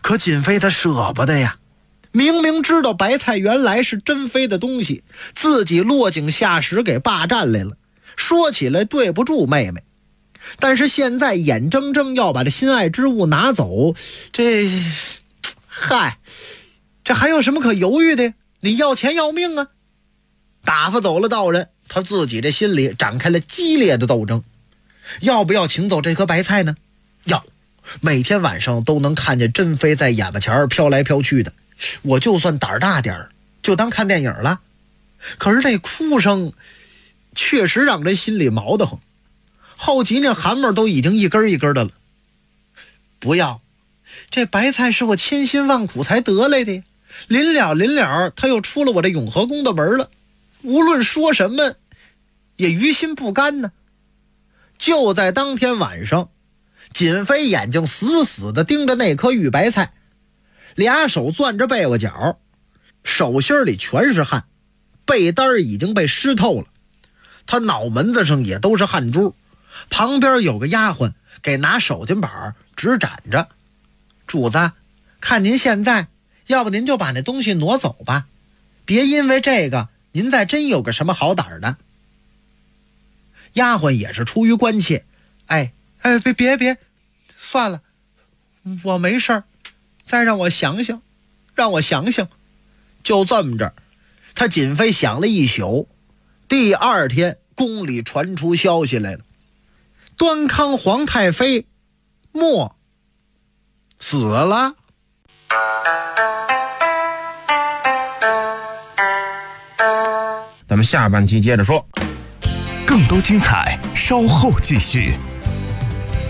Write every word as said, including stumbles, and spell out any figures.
可锦飞他舍不得呀，明明知道白菜原来是珍妃的东西，自己落井下石给霸占来了，说起来对不住妹妹，但是现在眼睁睁要把这心爱之物拿走，这嗨，这还有什么可犹豫的？你要钱要命啊！打发走了道人，他自己这心里展开了激烈的斗争，要不要请走这颗白菜呢？要，每天晚上都能看见珍妃在眼巴前飘来飘去的，我就算胆儿大点儿，就当看电影了。可是那哭声确实让人心里毛得慌，后脊梁汗毛都已经一根一根的了。不要，这白菜是我千辛万苦才得来的，临了临了他又出了我这永和宫的门了，无论说什么也于心不甘呢。就在当天晚上，锦飞眼睛死死地盯着那颗玉白菜，俩手攥着被窝角，手心里全是汗，被单已经被湿透了，他脑门子上也都是汗珠，旁边有个丫鬟给拿手巾板直展着。主子，看您现在，要不您就把那东西挪走吧，别因为这个您再真有个什么好胆的。丫鬟也是出于关切，哎哎，别别别，算了，我没事儿，再让我想想，让我想想。就这么着，他锦飞想了一宿，第二天宫里传出消息来了，端康皇太妃莫死了。 咱们下半期接着说， 更多精彩稍后继续。